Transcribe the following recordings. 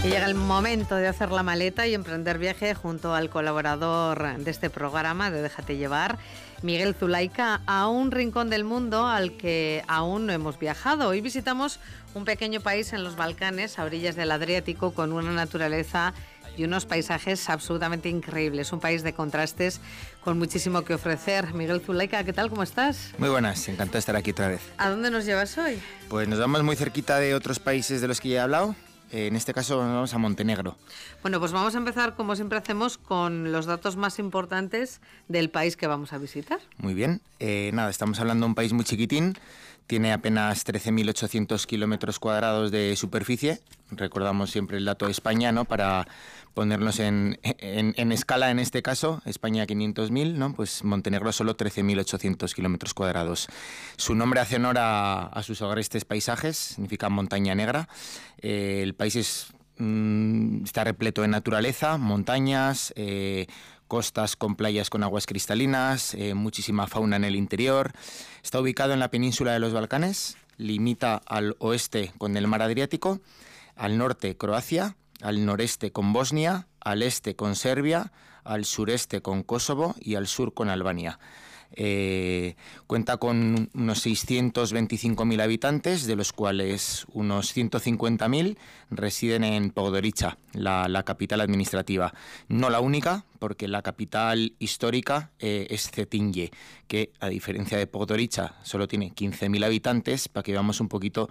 Y llega el momento de hacer la maleta y emprender viaje junto al colaborador de este programa de Déjate Llevar, Miguel Zulaika, a un rincón del mundo al que aún no hemos viajado. Hoy visitamos un pequeño país en los Balcanes, a orillas del Adriático, con una naturaleza y unos paisajes absolutamente increíbles. Un país de contrastes con muchísimo que ofrecer. Miguel Zulaika, ¿qué tal? ¿Cómo estás? Muy buenas, encantado de estar aquí otra vez. ¿A dónde nos llevas hoy? Pues nos vamos muy cerquita de otros países de los que ya he hablado. En este caso nos vamos a Montenegro. Bueno, pues vamos a empezar, como siempre hacemos, con los datos más importantes del país que vamos a visitar. Muy bien. Estamos hablando de un país muy chiquitín. Tiene apenas 13.800 kilómetros cuadrados de superficie. Recordamos siempre el dato de España, ¿no? Para ponernos en escala en este caso. España 500.000, ¿no? Pues Montenegro solo 13.800 kilómetros cuadrados. Su nombre hace honor a sus agrestes paisajes, significa montaña negra. El país está repleto de naturaleza, montañas, costas con playas con aguas cristalinas, muchísima fauna en el interior. Está ubicado en la península de los Balcanes, limita al oeste con el mar Adriático, al norte Croacia, al noreste con Bosnia, al este con Serbia, al sureste con Kosovo y al sur con Albania. Cuenta con unos 625.000 habitantes, de los cuales unos 150.000 residen en Podgorica, la capital administrativa. No la única, porque la capital histórica es Cetinje, que a diferencia de Podgorica solo tiene 15.000 habitantes, para que veamos un poquito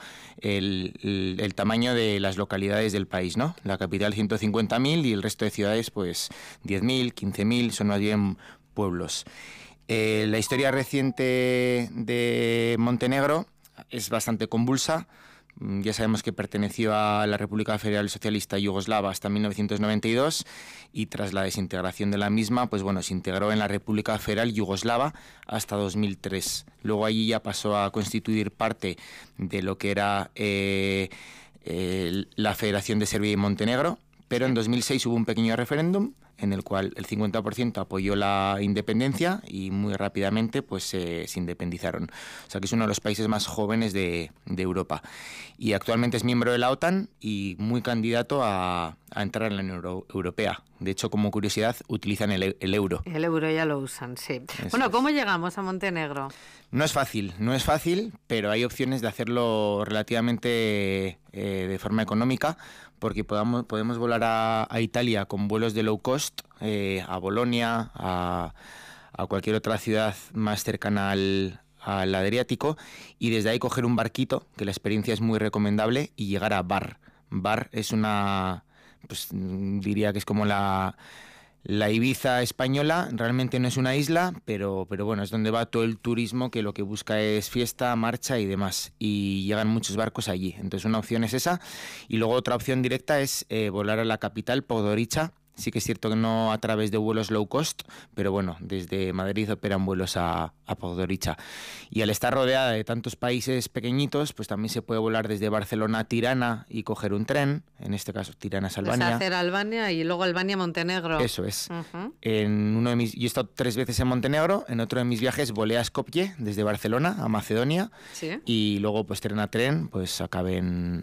el tamaño de las localidades del país, ¿no? La capital 150.000 y el resto de ciudades pues 10.000, 15.000, son más bien pueblos. La historia reciente de Montenegro es bastante convulsa. Ya sabemos que perteneció a la República Federal Socialista Yugoslava hasta 1992 y tras la desintegración de la misma, pues bueno, se integró en la República Federal Yugoslava hasta 2003. Luego allí ya pasó a constituir parte de lo que era la Federación de Serbia y Montenegro, pero en 2006 hubo un pequeño referéndum en el cual el 50% apoyó la independencia y muy rápidamente pues se independizaron. O sea que es uno de los países más jóvenes de Europa. Y actualmente es miembro de la OTAN y muy candidato a entrar en la Unión Europea. De hecho, como curiosidad, utilizan el euro. El euro ya lo usan, sí. Eso bueno, es. ¿cómo llegamos a Montenegro? No es fácil, pero hay opciones de hacerlo relativamente de forma económica, porque podemos volar a Italia con vuelos de low cost, a Bolonia, a cualquier otra ciudad más cercana al Adriático, y desde ahí coger un barquito, que la experiencia es muy recomendable, y llegar a Bar. Bar es pues diría que es como la Ibiza española. Realmente no es una isla, pero bueno, es donde va todo el turismo, que lo que busca es fiesta, marcha y demás, y llegan muchos barcos allí. Entonces una opción es esa, y luego otra opción directa es volar a la capital, Podgorica. Sí que es cierto que no a través de vuelos low cost, pero bueno, desde Madrid operan vuelos a Podgorica. Y al estar rodeada de tantos países pequeñitos, pues también se puede volar desde Barcelona a Tirana y coger un tren, en este caso Tirana es Albania. Es hacer Albania y luego Albania-Montenegro. Eso es. Uh-huh. Yo he estado 3 veces en Montenegro. En otro de mis viajes volé a Skopje desde Barcelona a Macedonia. ¿Sí? Y luego pues tren a tren pues acabé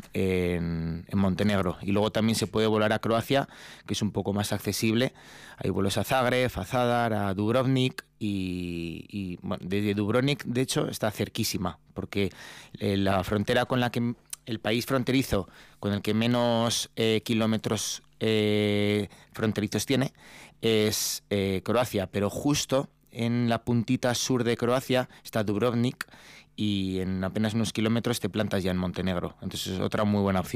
en Montenegro. Y luego también se puede volar a Croacia, que es un poco más accesible. Hay vuelos a Zagreb, a Zadar, a Dubrovnik, y bueno, desde Dubrovnik de hecho está cerquísima, porque la frontera con la que el país fronterizo con el que menos kilómetros fronterizos tiene es Croacia, pero justo en la puntita sur de Croacia está Dubrovnik, y en apenas unos kilómetros te plantas ya en Montenegro. Entonces es otra muy buena opción.